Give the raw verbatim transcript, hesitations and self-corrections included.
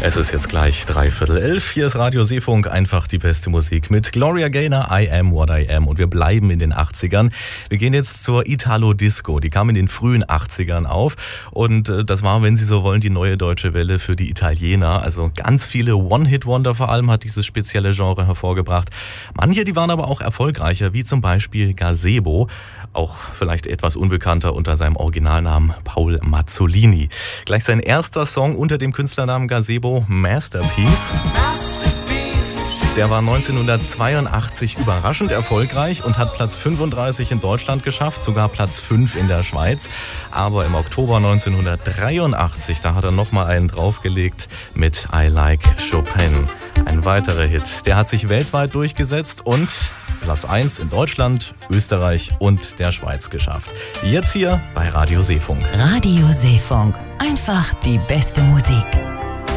Es ist jetzt gleich dreiviertel elf. Hier ist Radio Seefunk, einfach die beste Musik mit Gloria Gaynor, I Am What I Am. Und wir bleiben in den achtzigern. Wir gehen jetzt zur Italo-Disco. Die kam in den frühen achtzigern auf. Und äh, das war, wenn Sie so wollen, die neue deutsche Welle für die Italiener. Also ganz viele One-Hit-Wonder vor allem hat dieses spezielle Genre hervorgebracht. Manche, die waren aber auch erfolgreicher, wie zum Beispiel Gazebo. Auch vielleicht etwas unbekannter unter seinem Originalnamen Paul Mazzolini. Gleich sein erster Song unter dem Künstlernamen Gazebo, Masterpiece. Der war neunzehnhundertzweiundachtzig überraschend erfolgreich und hat Platz fünfunddreißig in Deutschland geschafft, sogar Platz fünf in der Schweiz. Aber im Oktober neunzehnhundertdreiundachtzig, da hat er nochmal einen draufgelegt mit I Like Chopin. Ein weiterer Hit. Der hat sich weltweit durchgesetzt und Platz eins in Deutschland, Österreich und der Schweiz geschafft. Jetzt hier bei Radio Seefunk. Radio Seefunk. Einfach die beste Musik.